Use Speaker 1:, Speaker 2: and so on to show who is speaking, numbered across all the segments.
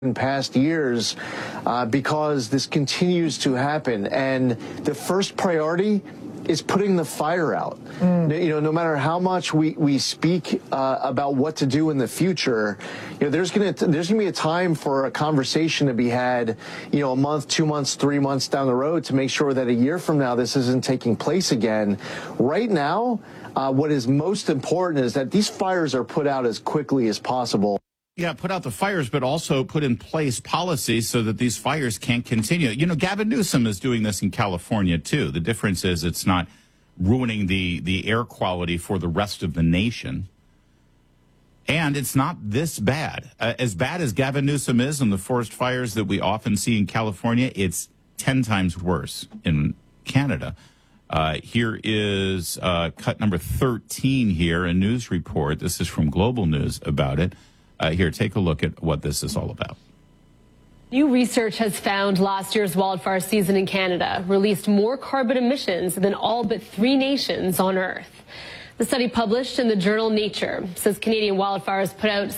Speaker 1: in past years because this continues to happen. And the first priority is putting the fire out. You know, no matter how much we speak about what to do in the future, you know, there's gonna be a time for a conversation to be had, you know, a month, 2 months, 3 months down the road to make sure that a year from now this isn't taking place again. Right now, what is most important is that these fires are put out as quickly as possible.
Speaker 2: Yeah, put out the fires, but also put in place policies so that these fires can't continue. You know, Gavin Newsom is doing this in California, too. The difference is it's not ruining the air quality for the rest of the nation. And it's not this bad. As bad as Gavin Newsom is in the forest fires that we often see in California, it's 10 times worse in Canada. Here is cut number 13 here, a news report. This is from Global News about it. Here, take a look at what this is all about.
Speaker 3: New research has found last year's wildfire season in Canada released more carbon emissions than all but 3 nations on Earth. The study published in the journal Nature says Canadian wildfires put out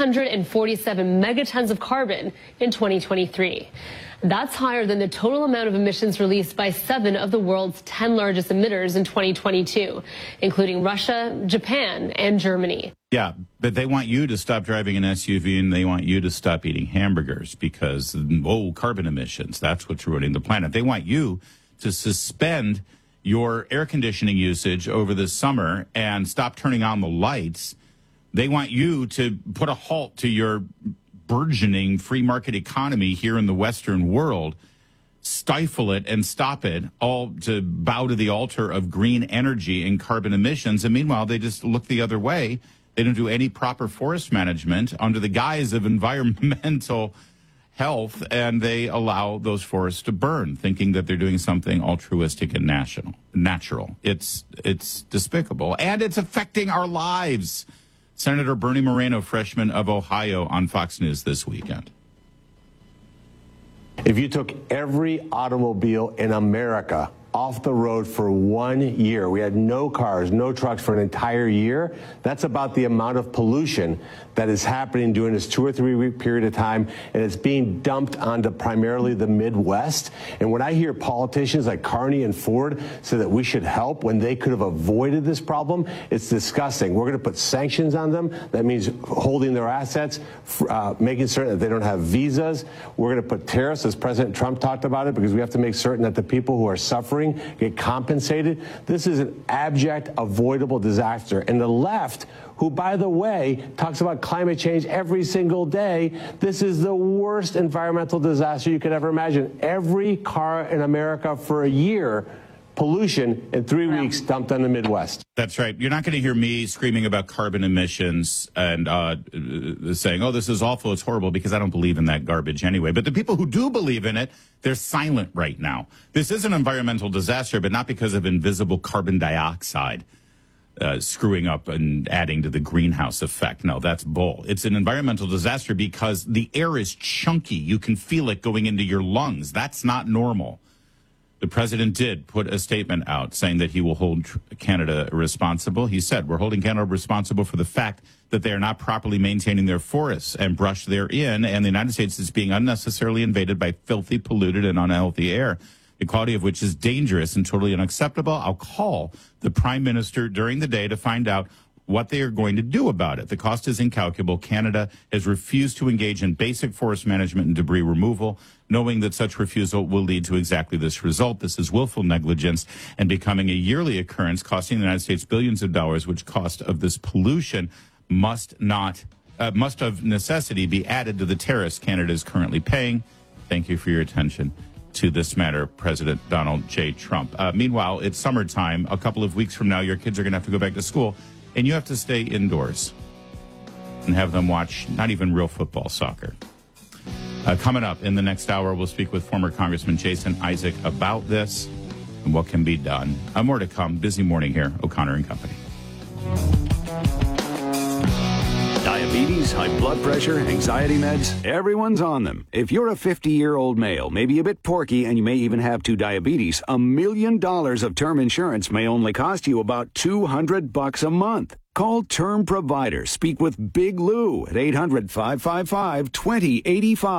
Speaker 3: 647 megatons of carbon in 2023. That's higher than the total amount of emissions released by 7 of the world's 10 largest emitters in 2022, including Russia, Japan, and Germany.
Speaker 2: Yeah, but they want you to stop driving an SUV and they want you to stop eating hamburgers because, carbon emissions, that's what's ruining the planet. They want you to suspend your air conditioning usage over the summer and stop turning on the lights. They want you to put a halt to your burgeoning free market economy here in the Western world, stifle it and stop it, all to bow to the altar of green energy and carbon emissions. And meanwhile, they just look the other way. They don't do any proper forest management under the guise of environmental health, and they allow those forests to burn, thinking that they're doing something altruistic and natural. It's despicable, and it's affecting our lives. Senator Bernie Moreno, freshman of Ohio, on Fox News this weekend.
Speaker 4: If you took every automobile in America off the road for 1 year, we had no cars, no trucks for an entire year, that's about the amount of pollution that is happening during this 2 or 3 week period of time, and it's being dumped onto primarily the Midwest. And when I hear politicians like Carney and Ford say that we should help when they could have avoided this problem, it's disgusting. We're going to put sanctions on them. That means holding their assets, making certain that they don't have visas. We're going to put tariffs, as President Trump talked about it, because we have to make certain that the people who are suffering get compensated. This is an abject, avoidable disaster. And the left, who, by the way, talks about climate change every single day, this is the worst environmental disaster you could ever imagine. Every car in America for a year, pollution in 3 weeks dumped on the Midwest.
Speaker 2: That's right. You're not going to hear me screaming about carbon emissions and saying, oh, this is awful, it's horrible, because I don't believe in that garbage anyway. But the people who do believe in it, they're silent right now. This is an environmental disaster, but not because of invisible carbon dioxide screwing up and adding to the greenhouse effect. No, that's bull. It's an environmental disaster because the air is chunky. You can feel it going into your lungs. That's not normal. The president did put a statement out saying that he will hold Canada responsible. He said, we're holding Canada responsible for the fact that they are not properly maintaining their forests and brush therein, and the United States is being unnecessarily invaded by filthy, polluted, and unhealthy air, the quality of which is dangerous and totally unacceptable. I'll call the prime minister during the day to find out what they are going to do about it. The cost is incalculable. Canada has refused to engage in basic forest management and debris removal, knowing that such refusal will lead to exactly this result. This is willful negligence and becoming a yearly occurrence, costing the United States billions of dollars, which cost of this pollution must of necessity be added to the tariffs Canada is currently paying. Thank you for your attention to this matter, President Donald J. Trump. Meanwhile, it's summertime. A couple of weeks from now, your kids are going to have to go back to school, and you have to stay indoors and have them watch not even real football, soccer. Coming up in the next hour, we'll speak with former Congressman Jason Isaac about this and what can be done. More to come. Busy morning here, O'Connor and Company.
Speaker 5: Diabetes, high blood pressure, anxiety meds, everyone's on them. If you're a 50-year-old male, maybe a bit porky, and you may even have 2 diabetes, $1 million of term insurance may only cost you about $200 a month. Call Term Provider. Speak with Big Lou at 800-555-2085.